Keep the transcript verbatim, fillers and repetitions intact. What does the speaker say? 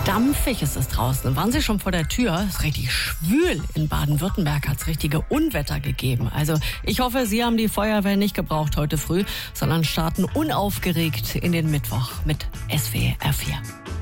Dampfig ist es draußen. Waren Sie schon vor der Tür? Es ist richtig schwül. In Baden-Württemberg hat es richtige Unwetter gegeben. Also ich hoffe, Sie haben die Feuerwehr nicht gebraucht heute früh, sondern starten unaufgeregt in den Mittwoch mit S W R vier.